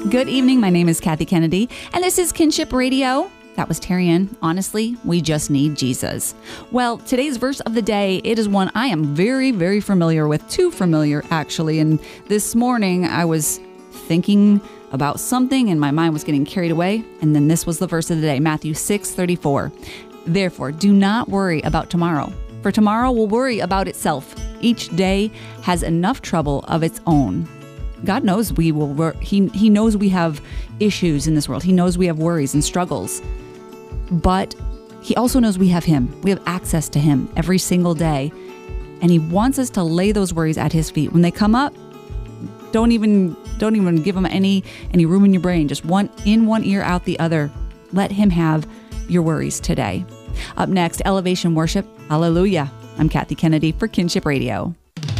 Good evening. My name is Kathy Kennedy, and this is Kinship Radio. That was Terry Ann. Honestly, we just need Jesus. Well, today's verse of the day, it is one I am very, very familiar with. Too familiar, actually. And this morning, I was thinking about something, and my mind was getting carried away. And then this was the verse of the day, Matthew 6:34. Therefore, do not worry about tomorrow, for tomorrow will worry about itself. Each day has enough trouble of its own. God knows we will. He knows we have issues in this world. He knows we have worries and struggles. But He also knows we have Him. We have access to Him every single day. And He wants us to lay those worries at His feet. When they come up, don't even give Him any room in your brain. Just one in one ear, out the other. Let Him have your worries today. Up next, Elevation Worship. Hallelujah. I'm Kathy Kennedy for Kinship Radio.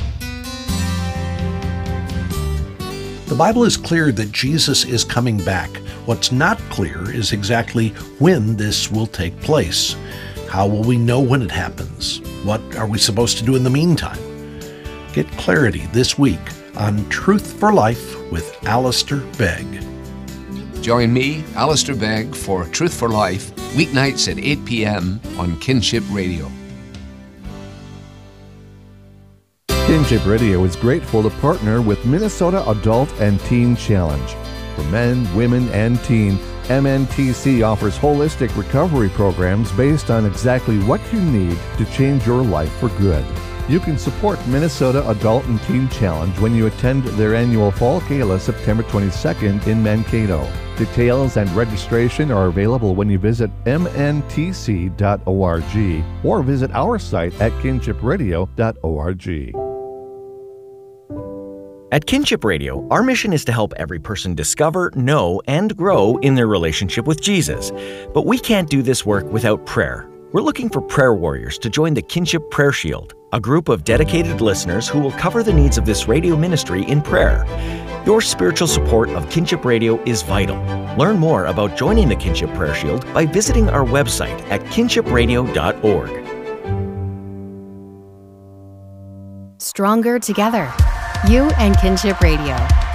The Bible is clear that Jesus is coming back. What's not clear is exactly when this will take place. How will we know when it happens? What are we supposed to do in the meantime? Get clarity this week on Truth for Life with Alistair Begg. Join me, Alistair Begg, for Truth for Life, weeknights at 8 p.m. on Kinship Radio. Kinship Radio is grateful to partner with Minnesota Adult and Teen Challenge. For men, women, and teen, MNTC offers holistic recovery programs based on exactly what you need to change your life for good. You can support Minnesota Adult and Teen Challenge when you attend their annual Fall Gala September 22nd in Mankato. Details and registration are available when you visit mntc.org or visit our site at kinshipradio.org. At Kinship Radio, our mission is to help every person discover, know, and grow in their relationship with Jesus. But we can't do this work without prayer. We're looking for prayer warriors to join the Kinship Prayer Shield, a group of dedicated listeners who will cover the needs of this radio ministry in prayer. Your spiritual support of Kinship Radio is vital. Learn more about joining the Kinship Prayer Shield by visiting our website at kinshipradio.org. Stronger together. You and Kinship Radio.